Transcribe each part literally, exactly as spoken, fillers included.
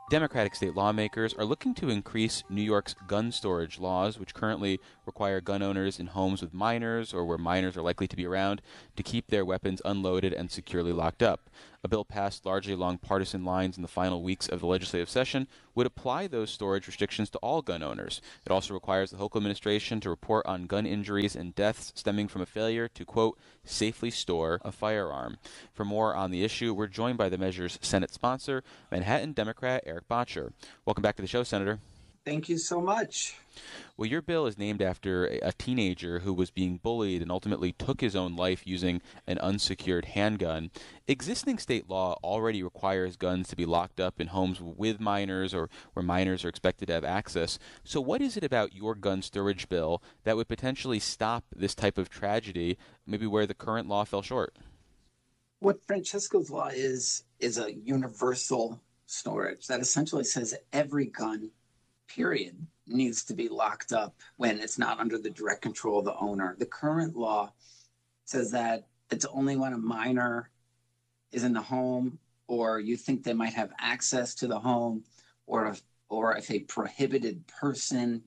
Democratic state lawmakers are looking to increase New York's gun storage laws, which currently require gun owners in homes with minors or where minors are likely to be around to keep their weapons unloaded and securely locked up. A bill passed largely along partisan lines in the final weeks of the legislative session would apply those storage restrictions to all gun owners. It also requires the Hochul administration to report on gun injuries and deaths stemming from a failure to, quote, safely store a firearm. For more on the issue, we're joined by the measure's Senate sponsor, Manhattan Democrat Eric Bottcher. Welcome back to the show, Senator. Thank you so much. Well, your bill is named after a teenager who was being bullied and ultimately took his own life using an unsecured handgun. Existing state law already requires guns to be locked up in homes with minors or where minors are expected to have access. So what is it about your gun storage bill that would potentially stop this type of tragedy, maybe where the current law fell short? What Francesco's law is, is a universal storage that essentially says every gun, period, needs to be locked up when it's not under the direct control of the owner. The current law says that it's only when a minor is in the home or you think they might have access to the home, or if, or if a prohibited person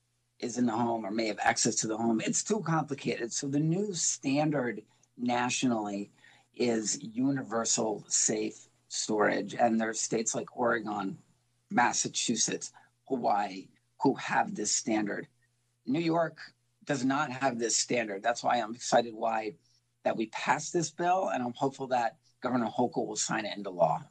is in the home or may have access to the home. It's too complicated. So the new standard nationally is universal safe storage. And there are states like Oregon, Massachusetts, Hawaii, who have this standard. New York does not have this standard. That's why I'm excited why that we passed this bill, and I'm hopeful that Governor Hochul will sign it into law.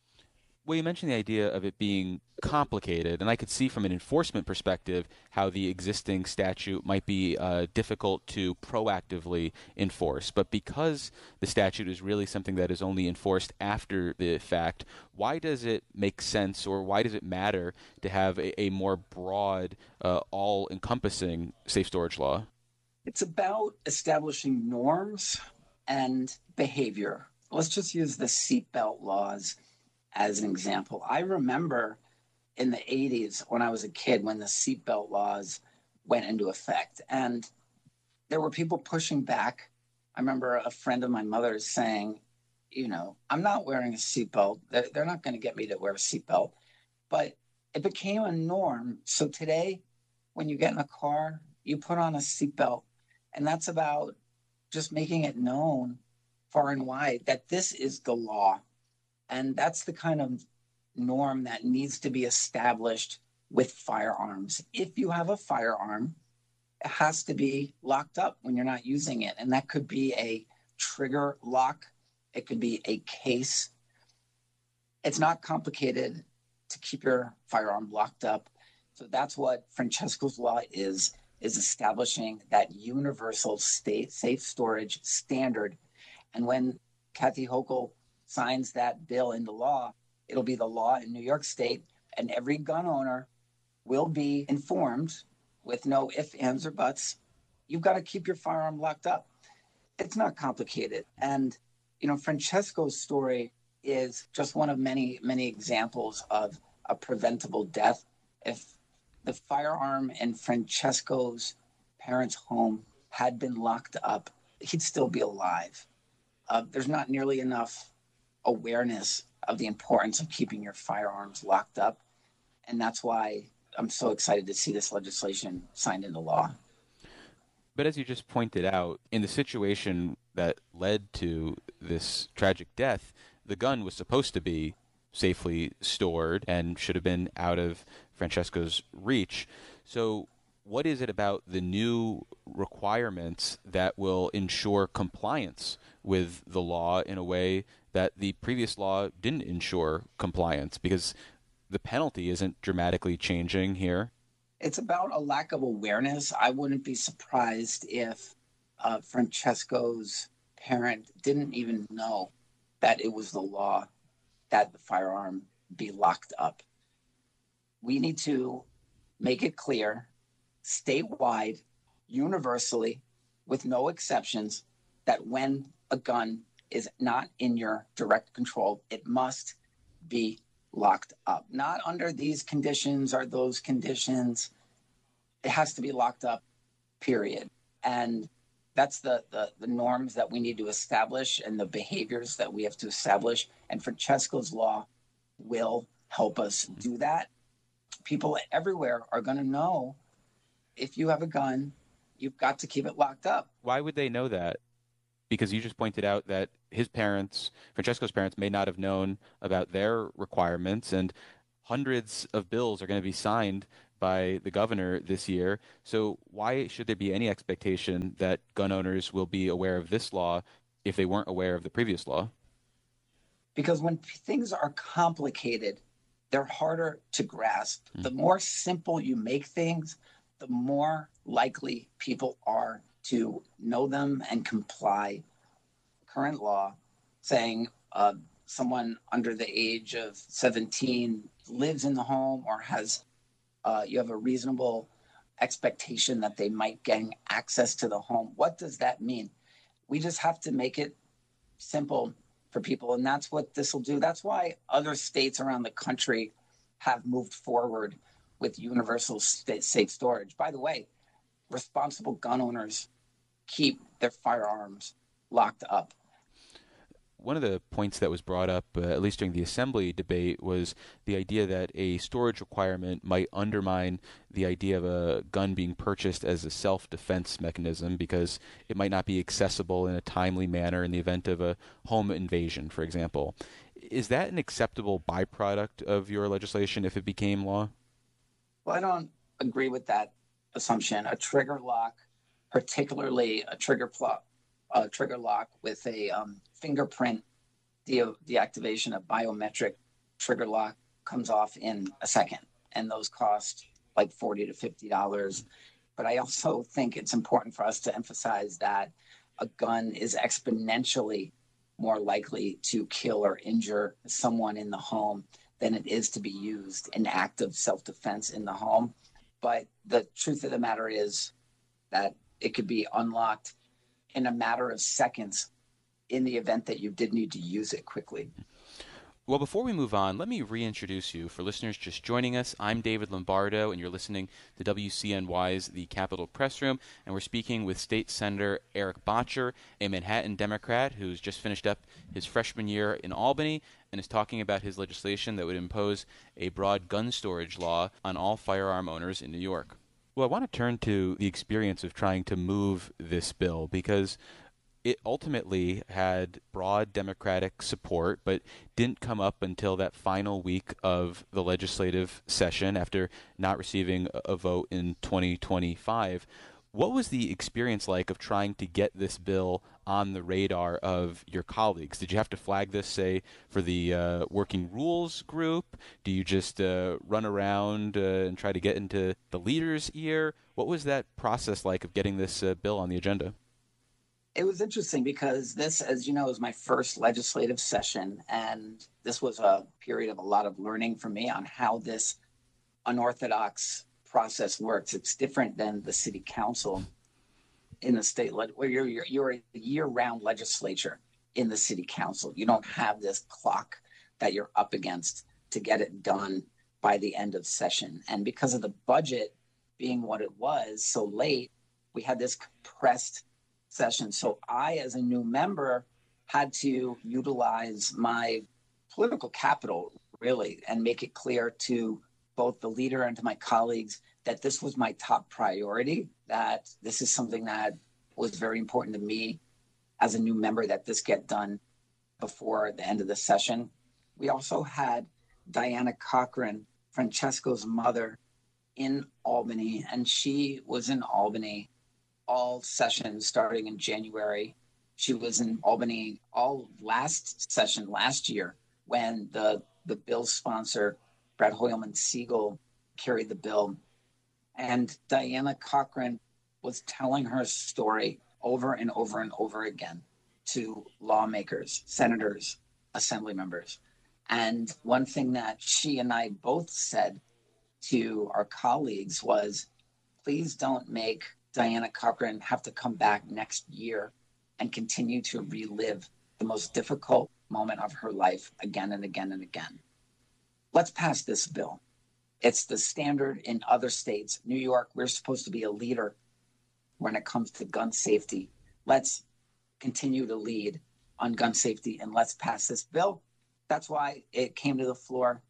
Well, you mentioned the idea of it being complicated, and I could see from an enforcement perspective how the existing statute might be uh, difficult to proactively enforce. But because the statute is really something that is only enforced after the fact, why does it make sense, or why does it matter to have a, a more broad, uh, all-encompassing safe storage law? It's about establishing norms and behavior. Let's just use the seatbelt laws as an example. I remember in the eighties when I was a kid when the seatbelt laws went into effect, and there were people pushing back. I remember a friend of my mother's saying, you know, I'm not wearing a seatbelt. They're, they're not going to get me to wear a seatbelt. But it became a norm. So today, when you get in a car, you put on a seatbelt, and that's about just making it known far and wide that this is the law. And that's the kind of norm that needs to be established with firearms. If you have a firearm, it has to be locked up when you're not using it. And that could be a trigger lock. It could be a case. It's not complicated to keep your firearm locked up. So that's what Francesco's law is, is establishing that universal state safe storage standard. And when Kathy Hochul signs that bill into law, it'll be the law in New York State, and every gun owner will be informed with no ifs, ands, or buts. You've got to keep your firearm locked up. It's not complicated. And, you know, Francesco's story is just one of many, many examples of a preventable death. If the firearm in Francesco's parents' home had been locked up, he'd still be alive. Uh, there's not nearly enough awareness of the importance of keeping your firearms locked up. And that's why I'm so excited to see this legislation signed into law. But as you just pointed out, in the situation that led to this tragic death, the gun was supposed to be safely stored and should have been out of Francesco's reach. So what is it about the new requirements that will ensure compliance with the law in a way that the previous law didn't ensure compliance? Because the penalty isn't dramatically changing here. It's about a lack of awareness. I wouldn't be surprised if uh, Francesco's parent didn't even know that it was the law that the firearm be locked up. We need to make it clear, statewide, universally, with no exceptions, that when a gun is not in your direct control, it must be locked up. Not under these conditions or those conditions. It has to be locked up, period. And that's the, the, the norms that we need to establish and the behaviors that we have to establish. And Francesco's law will help us do that. People everywhere are going to know if you have a gun, you've got to keep it locked up. Why would they know that? Because you just pointed out that his parents, Francesco's parents, may not have known about their requirements, and hundreds of bills are going to be signed by the governor this year. So why should there be any expectation that gun owners will be aware of this law if they weren't aware of the previous law? Because when things are complicated, they're harder to grasp. Mm. The more simple you make things, the more likely people are to know them and comply. Current law saying uh, someone under the age of seventeen lives in the home or has, uh, you have a reasonable expectation that they might gain access to the home. What does that mean? We just have to make it simple for people, and that's what this will do. That's why other states around the country have moved forward with universal safe storage. By the way, responsible gun owners keep their firearms locked up. One of the points that was brought up, uh, at least during the assembly debate, was the idea that a storage requirement might undermine the idea of a gun being purchased as a self-defense mechanism because it might not be accessible in a timely manner in the event of a home invasion, for example. Is that an acceptable byproduct of your legislation if it became law? Well, I don't agree with that assumption. A trigger lock, particularly a trigger plot, a trigger lock with a um, fingerprint de- deactivation, a biometric trigger lock, comes off in a second, and those cost like forty to fifty dollars. But I also think it's important for us to emphasize that a gun is exponentially more likely to kill or injure someone in the home than it is to be used in active self-defense in the home. But the truth of the matter is that it could be unlocked in a matter of seconds in the event that you did need to use it quickly. Well, before we move on, let me reintroduce you. For listeners just joining us, I'm David Lombardo, and you're listening to W C N Y's The Capitol Press Room, and we're speaking with State Senator Eric Bottcher, a Manhattan Democrat who's just finished up his freshman year in Albany and is talking about his legislation that would impose a broad gun storage law on all firearm owners in New York. Well, I want to turn to the experience of trying to move this bill because it ultimately had broad Democratic support, but didn't come up until that final week of the legislative session after not receiving a vote in twenty twenty-five. What was the experience like of trying to get this bill on the radar of your colleagues? Did you have to flag this, say, for the uh, working rules group? Do you just uh, run around uh, and try to get into the leader's ear? What was that process like of getting this uh, bill on the agenda? It was interesting because this, as you know, was my first legislative session, and this was a period of a lot of learning for me on how this unorthodox process works. It's different than the city council in the state, where you're, you're, you're a year-round legislature in the city council. You don't have this clock that you're up against to get it done by the end of session. And because of the budget being what it was so late, we had this compressed session. So I, as a new member, had to utilize my political capital, really, and make it clear to both the leader and to my colleagues that this was my top priority, that this is something that was very important to me as a new member, that this get done before the end of the session. We also had Diana Cochran, Francesco's mother, in Albany, and she was in Albany all sessions starting in January. She was in Albany all last session last year when the, the bill sponsor, Brad Hoylman Siegel, carried the bill. And Diana Cochran was telling her story over and over and over again to lawmakers, senators, assembly members. And one thing that she and I both said to our colleagues was, please don't make Diana Cochran have to come back next year and continue to relive the most difficult moment of her life again and again and again. Let's pass this bill. It's the standard in other states. New York, we're supposed to be a leader when it comes to gun safety. Let's continue to lead on gun safety and let's pass this bill. That's why it came to the floor.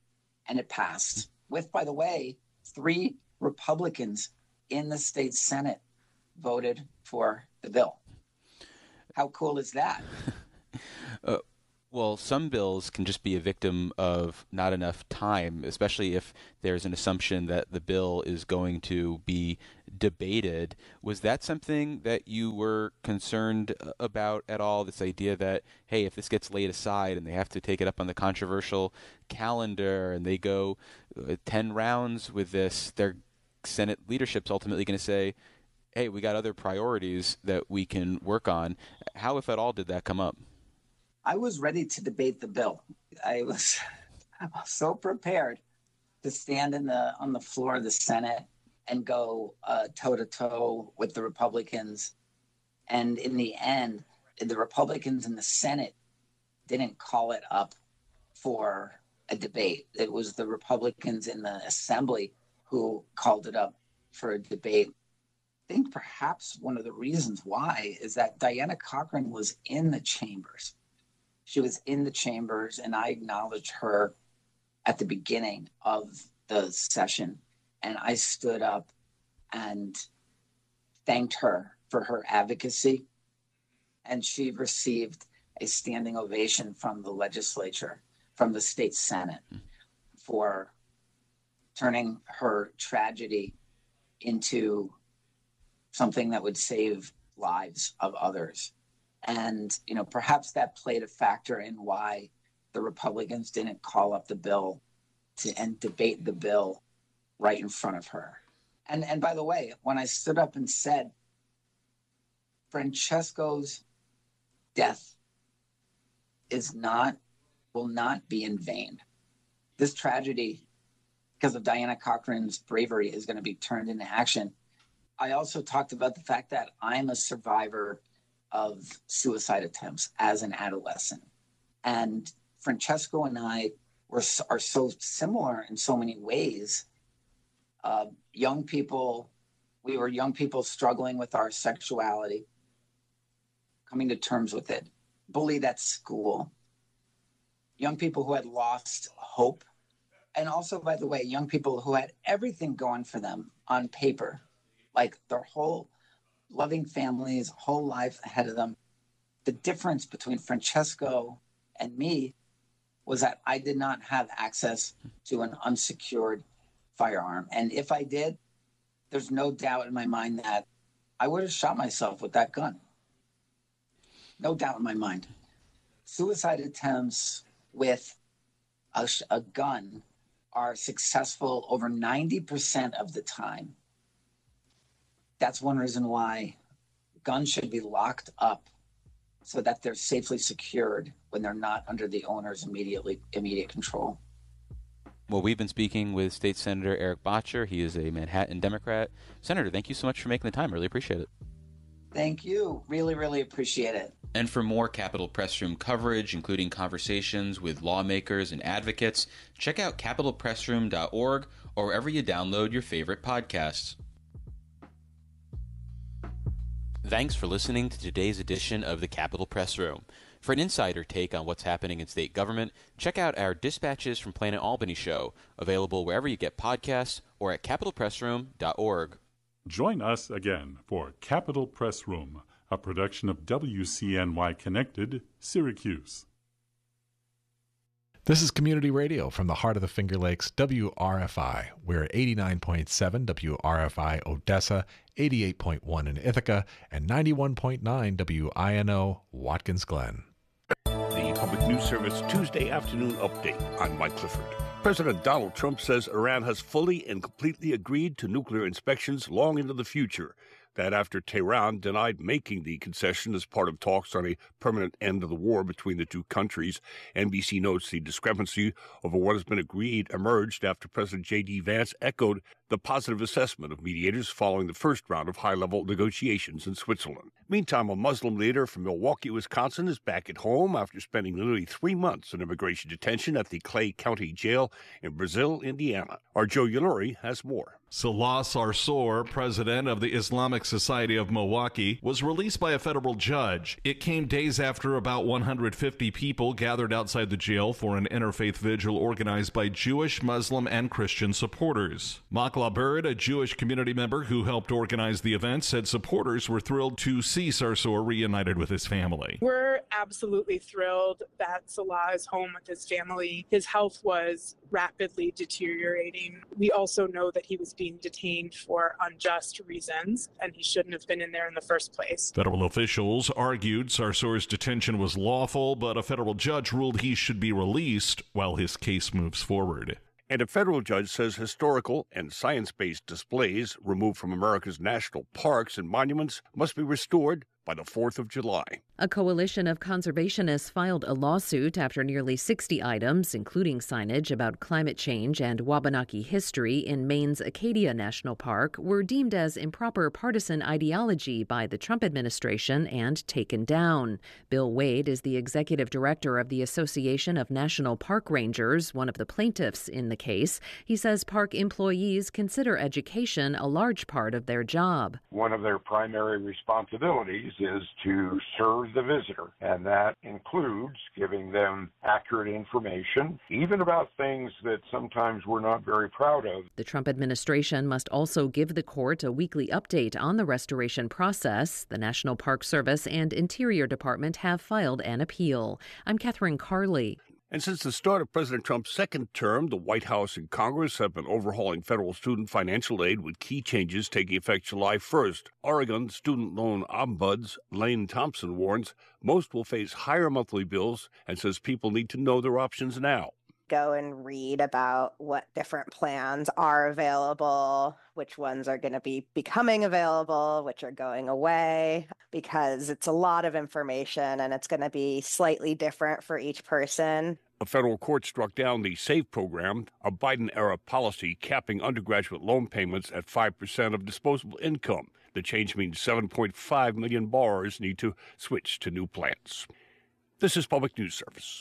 and it passed with, by the way, three Republicans in the state Senate voted for the bill. How cool is that? uh, well, some bills can just be a victim of not enough time, especially if there's an assumption that the bill is going to be debated. Was that something that you were concerned about at all? This idea that, hey, if this gets laid aside and they have to take it up on the controversial calendar and they go uh, ten rounds with this, their Senate leadership's ultimately going to say, hey, we got other priorities that we can work on. How, if at all, did that come up? I was ready to debate the bill. I was, I was so prepared to stand in the on the floor of the Senate and go uh, toe-to-toe with the Republicans. And in the end, the Republicans in the Senate didn't call it up for a debate. It was the Republicans in the Assembly who called it up for a debate. I think perhaps one of the reasons why is that Diana Cochran was in the chambers. She was in the chambers, and I acknowledged her at the beginning of the session. And I stood up and thanked her for her advocacy. And she received a standing ovation from the legislature, from the state Senate, for turning her tragedy into something that would save lives of others. And, you know, perhaps that played a factor in why the Republicans didn't call up the bill to and debate the bill right in front of her. And and by the way, when I stood up and said, Francesco's death is not, will not be in vain. This tragedy, because of Diana Cochran's bravery, is going to be turned into action. I also talked about the fact that I'm a survivor of suicide attempts as an adolescent. And Francesco and I were are so similar in so many ways. Uh, young people, we were young people struggling with our sexuality, coming to terms with it, bullied at school, young people who had lost hope, and also, by the way, young people who had everything going for them on paper, like their whole loving families, whole life ahead of them. The difference between Francesco and me was that I did not have access to an unsecured firearm. And if I did, there's no doubt in my mind that I would have shot myself with that gun. No doubt in my mind. Suicide attempts with a, a gun are successful over ninety percent of the time. That's one reason why guns should be locked up so that they're safely secured when they're not under the owner's immediately immediate control. Well, we've been speaking with State Senator Eric Bottcher. He is a Manhattan Democrat. Senator, thank you so much for making the time. Really appreciate it. Thank you. Really, really appreciate it. And for more Capitol Press Room coverage, including conversations with lawmakers and advocates, check out capitol press room dot org or wherever you download your favorite podcasts. Thanks for listening to today's edition of the Capitol Press Room. For an insider take on what's happening in state government, check out our Dispatches from Planet Albany show, available wherever you get podcasts or at capitol press room dot org. Join us again for Capitol Press Room, a production of W C N Y Connected, Syracuse. This is Community Radio from the heart of the Finger Lakes, W R F I. We're at eighty-nine point seven W R F I Odessa, eighty-eight point one in Ithaca, and ninety-one point nine W I N O Watkins Glen. The Public News Service Tuesday afternoon update. I'm Mike Clifford. President Donald Trump says Iran has fully and completely agreed to nuclear inspections long into the future. That after Tehran denied making the concession as part of talks on a permanent end of the war between the two countries. N B C notes the discrepancy over what has been agreed emerged after President J D. Vance echoed the positive assessment of mediators following the first round of high-level negotiations in Switzerland. Meantime, a Muslim leader from Milwaukee, Wisconsin, is back at home after spending nearly three months in immigration detention at the Clay County Jail in Brazil, Indiana. Our Joe Uluri has more. Salah Sarsour, president of the Islamic Society of Milwaukee, was released by a federal judge. It came days after about one hundred fifty people gathered outside the jail for an interfaith vigil organized by Jewish, Muslim, and Christian supporters. Makla Bird, a Jewish community member who helped organize the event, said supporters were thrilled to see Sarsour reunited with his family. We're absolutely thrilled that Salah is home with his family. His health was rapidly deteriorating. We also know that he was being detained for unjust reasons, and he shouldn't have been in there in the first place. Federal officials argued Sarsour's detention was lawful, but a federal judge ruled he should be released while his case moves forward. And a federal judge says historical and science-based displays removed from America's national parks and monuments must be restored by the fourth of July. A coalition of conservationists filed a lawsuit after nearly sixty items, including signage about climate change and Wabanaki history in Maine's Acadia National Park, were deemed as improper partisan ideology by the Trump administration and taken down. Bill Wade is the executive director of the Association of National Park Rangers, one of the plaintiffs in the case. He says park employees consider education a large part of their job. One of their primary responsibilities is to serve the visitor, and that includes giving them accurate information, even about things that sometimes we're not very proud of. The Trump administration must also give the court a weekly update on the restoration process. The National Park Service and Interior Department have filed an appeal. I'm Catherine Carley. And since the start of President Trump's second term, the White House and Congress have been overhauling federal student financial aid with key changes taking effect July first. Oregon student loan ombuds Lane Thompson warns most will face higher monthly bills and says people need to know their options now. Go and read about what different plans are available, which ones are going to be becoming available, which are going away, because it's a lot of information and it's going to be slightly different for each person. A federal court struck down the SAVE program, a Biden-era policy capping undergraduate loan payments at five percent of disposable income. The change means seven point five million borrowers need to switch to new plans. This is Public News Service.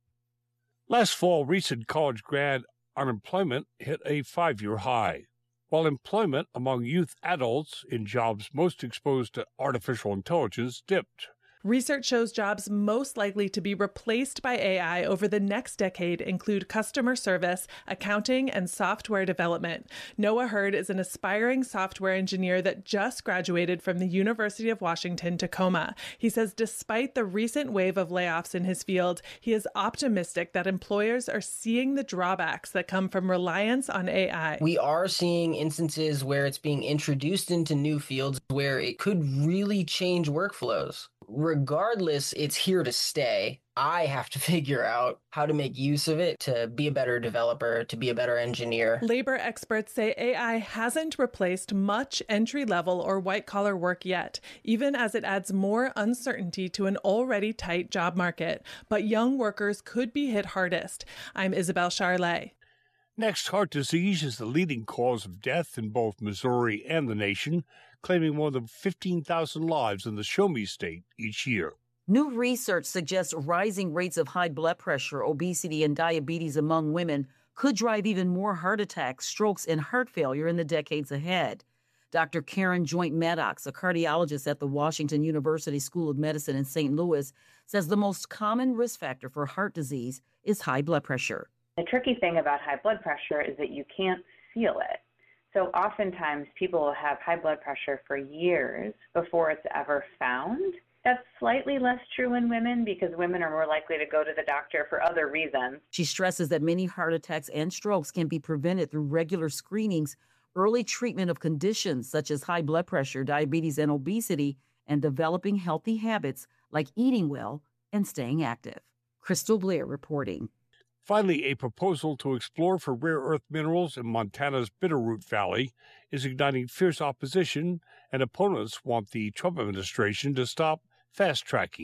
Last fall, recent college grad unemployment hit a five-year high, while employment among youth adults in jobs most exposed to artificial intelligence dipped. Research shows jobs most likely to be replaced by A I over the next decade include customer service, accounting, and software development. Noah Hurd is an aspiring software engineer that just graduated from the University of Washington, Tacoma. He says despite the recent wave of layoffs in his field, he is optimistic that employers are seeing the drawbacks that come from reliance on A I. We are seeing instances where it's being introduced into new fields where it could really change workflows. Regardless, it's here to stay. I have to figure out how to make use of it to be a better developer, to be a better engineer. Labor experts say A I hasn't replaced much entry-level or white-collar work yet, even as it adds more uncertainty to an already tight job market. But young workers could be hit hardest. I'm Isabel Charlet. Next, heart disease is the leading cause of death in both Missouri and the nation, claiming more than fifteen thousand lives in the Show Me state each year. New research suggests rising rates of high blood pressure, obesity, and diabetes among women could drive even more heart attacks, strokes, and heart failure in the decades ahead. Doctor Karen Joint Maddox, a cardiologist at the Washington University School of Medicine in Saint Louis, says the most common risk factor for heart disease is high blood pressure. The tricky thing about high blood pressure is that you can't feel it. So oftentimes people will have high blood pressure for years before it's ever found. That's slightly less true in women because women are more likely to go to the doctor for other reasons. She stresses that many heart attacks and strokes can be prevented through regular screenings, early treatment of conditions such as high blood pressure, diabetes, and obesity, and developing healthy habits like eating well and staying active. Crystal Blair reporting. Finally, a proposal to explore for rare earth minerals in Montana's Bitterroot Valley is igniting fierce opposition, and opponents want the Trump administration to stop fast-tracking it.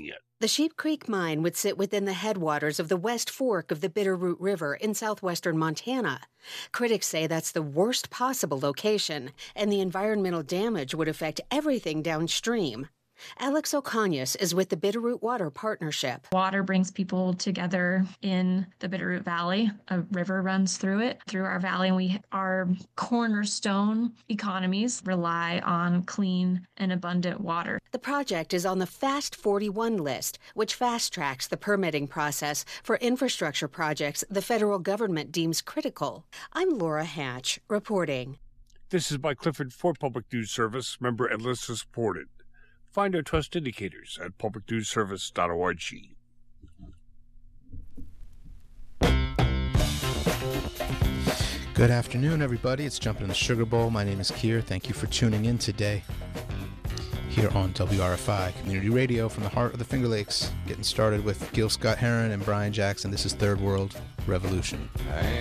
The Sheep Creek mine would sit within the headwaters of the West Fork of the Bitterroot River in southwestern Montana. Critics say that's the worst possible location, and the environmental damage would affect everything downstream. Alex Ocañas is with the Bitterroot Water Partnership. Water brings people together in the Bitterroot Valley. A river runs through it, through our valley, and we our cornerstone economies rely on clean and abundant water. The project is on the FAST forty-one list, which fast-tracks the permitting process for infrastructure projects the federal government deems critical. I'm Laura Hatch, reporting. This is Mike Clifford for Public News Service, member and listener supported. Find our trust indicators at public news service dot org. Good afternoon, everybody. It's Jumping in the Sugar Bowl. My name is Keir. Thank you for tuning in today here on W R F I Community Radio from the heart of the Finger Lakes. Getting started with Gil Scott-Heron and Brian Jackson. This is Third World Revolution.